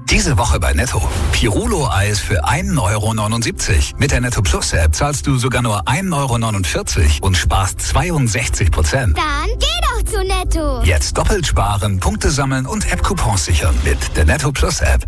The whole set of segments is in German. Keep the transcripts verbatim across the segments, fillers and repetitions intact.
Diese Woche bei Netto. Pirulo-Eis für ein Euro neunundsiebzig. Mit der Netto Plus App zahlst du sogar nur ein Euro neunundvierzig und sparst zweiundsechzig Prozent. Dann geh doch zu Netto. Jetzt doppelt sparen, Punkte sammeln und App-Coupons sichern mit der Netto Plus App.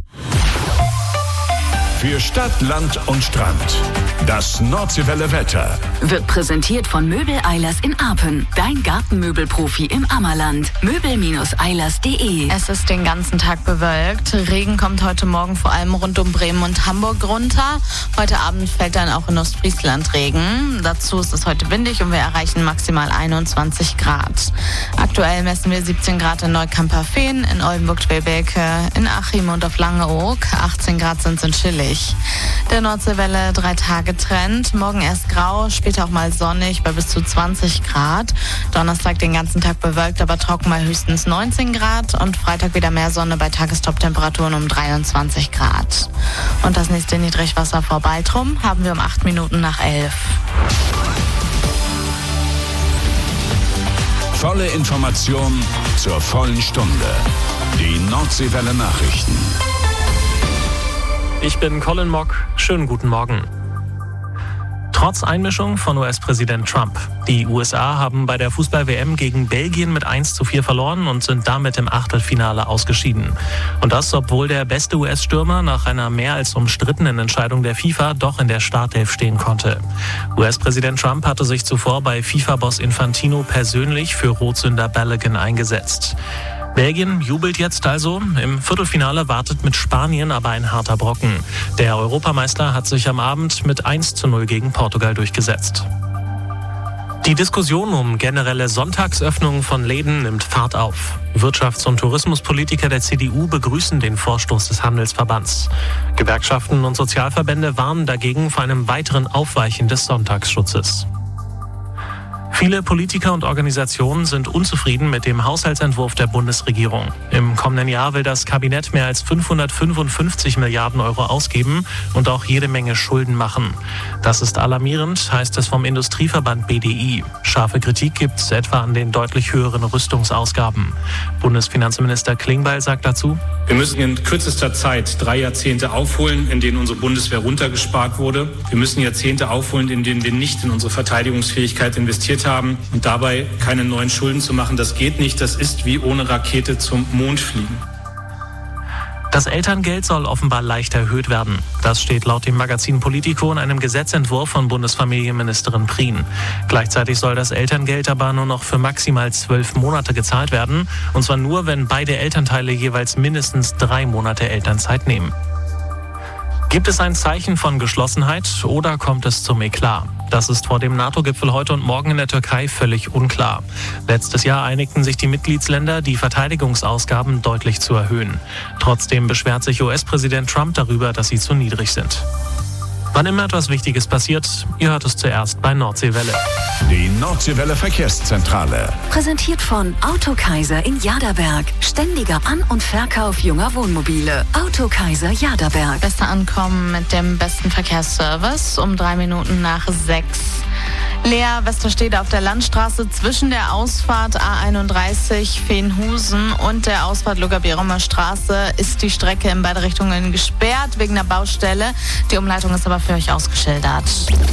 Für Stadt, Land und Strand. Das Nordseewelle Wetter wird präsentiert von Möbel Eilers in Apen. Dein Gartenmöbelprofi im Ammerland. Möbel Eilers punkt de. Es ist den ganzen Tag bewölkt. Regen kommt heute Morgen vor allem rund um Bremen und Hamburg runter. Heute Abend fällt dann auch in Ostfriesland Regen. Dazu ist es heute windig und wir erreichen maximal einundzwanzig Grad. Aktuell messen wir siebzehn Grad in Neukamperfehn, in Oldenburg-Schwäbecke, in Achim und auf Langeoog. achtzehn Grad sind es in Schillig. Der Nordseewelle drei Tage Trend. Morgen erst grau, später auch mal sonnig bei bis zu zwanzig Grad. Donnerstag den ganzen Tag bewölkt, aber trocken bei höchstens neunzehn Grad. Und Freitag wieder mehr Sonne bei Tagestop-Temperaturen um dreiundzwanzig Grad. Und das nächste Niedrigwasser vor Baltrum haben wir um acht Minuten nach elf. Volle Information zur vollen Stunde. Die Nordseewelle Nachrichten. Ich bin Colin Mock. Schönen guten Morgen. Trotz Einmischung von U S-Präsident Trump. Die U S A haben bei der Fußball-W M gegen Belgien mit eins zu vier verloren und sind damit im Achtelfinale ausgeschieden. Und das, obwohl der beste U S-Stürmer nach einer mehr als umstrittenen Entscheidung der FIFA doch in der Startelf stehen konnte. U S-Präsident Trump hatte sich zuvor bei FIFA-Boss Infantino persönlich für Rotsünder Balogun eingesetzt. Belgien jubelt jetzt also. Im Viertelfinale wartet mit Spanien aber ein harter Brocken. Der Europameister hat sich am Abend mit eins zu null gegen Portugal durchgesetzt. Die Diskussion um generelle Sonntagsöffnungen von Läden nimmt Fahrt auf. Wirtschafts- und Tourismuspolitiker der C D U begrüßen den Vorstoß des Handelsverbands. Gewerkschaften und Sozialverbände warnen dagegen vor einem weiteren Aufweichen des Sonntagsschutzes. Viele Politiker und Organisationen sind unzufrieden mit dem Haushaltsentwurf der Bundesregierung. Im kommenden Jahr will das Kabinett mehr als fünfhundertfünfundfünfzig Milliarden Euro ausgeben und auch jede Menge Schulden machen. Das ist alarmierend, heißt es vom Industrieverband B D I. Scharfe Kritik gibt es etwa an den deutlich höheren Rüstungsausgaben. Bundesfinanzminister Klingbeil sagt dazu: Wir müssen in kürzester Zeit drei Jahrzehnte aufholen, in denen unsere Bundeswehr runtergespart wurde. Wir müssen Jahrzehnte aufholen, in denen wir nicht in unsere Verteidigungsfähigkeit investiert haben. haben und dabei keine neuen Schulden zu machen, das geht nicht. Das ist wie ohne Rakete zum Mond fliegen. Das Elterngeld soll offenbar leicht erhöht werden. Das steht laut dem Magazin Politico in einem Gesetzentwurf von Bundesfamilienministerin Prien. Gleichzeitig soll das Elterngeld aber nur noch für maximal zwölf Monate gezahlt werden. Und zwar nur, wenn beide Elternteile jeweils mindestens drei Monate Elternzeit nehmen. Gibt es ein Zeichen von Geschlossenheit oder kommt es zum Eklat? Das ist vor dem NATO-Gipfel heute und morgen in der Türkei völlig unklar. Letztes Jahr einigten sich die Mitgliedsländer, die Verteidigungsausgaben deutlich zu erhöhen. Trotzdem beschwert sich U S-Präsident Trump darüber, dass sie zu niedrig sind. Wann immer etwas Wichtiges passiert, ihr hört es zuerst bei Nordseewelle. Die Nordseewelle Verkehrszentrale. Präsentiert von Autokaiser in Jaderberg. Ständiger An- und Verkauf junger Wohnmobile. Autokaiser Jaderberg. Beste Ankommen mit dem besten Verkehrsservice um drei Minuten nach sechs. Lea Westerstede auf der Landstraße zwischen der Ausfahrt A einunddreißig Veenhusen und der Ausfahrt Luger-Berumer Straße ist die Strecke in beide Richtungen gesperrt wegen der Baustelle. Die Umleitung ist aber für euch ausgeschildert.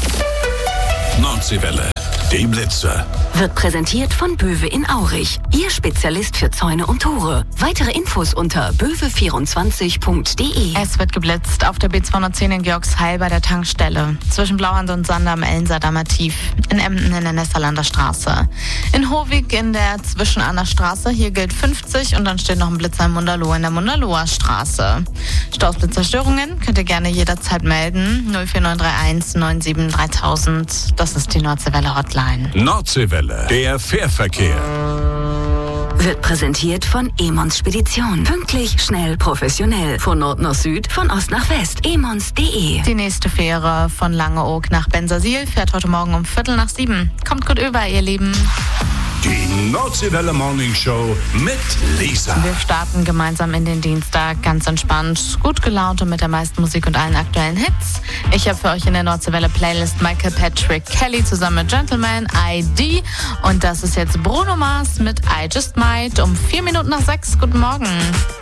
Nordseewelle. Die Blitze. Wird präsentiert von Böwe in Aurich. Ihr Spezialist für Zäune und Tore. Weitere Infos unter böwe vierundzwanzig punkt de. Es wird geblitzt auf der B zweihundertzehn in Georgsheil bei der Tankstelle. Zwischen Blauhand und Sander am Ellensaardamer Tief. In Emden in der Nesserlander Straße. In Hovig in der Zwischenahner Straße. Hier gilt fünfzig und dann steht noch ein Blitzer in Munderloh in der Munderloher Straße. Stausblitzerstörungen könnt ihr gerne jederzeit melden. null vier neun drei eins neun sieben dreitausend. Das ist die Nordseewelle Hotline. Nordseewelle, der Fährverkehr. Wird präsentiert von Emons Spedition. Pünktlich, schnell, professionell. Von Nord nach Süd, von Ost nach West. emons punkt de. Die nächste Fähre von Langeoog nach Bensersiel fährt heute Morgen um Viertel nach sieben. Kommt gut über, ihr Lieben. Die Nordseewelle Morning Show mit Lisa. Wir starten gemeinsam in den Dienstag ganz entspannt, gut gelaunt und mit der meisten Musik und allen aktuellen Hits. Ich habe für euch in der Nordseewelle Playlist Michael Patrick Kelly zusammen mit Gentleman I D und das ist jetzt Bruno Mars mit I Just Might um vier Minuten nach sechs. Guten Morgen.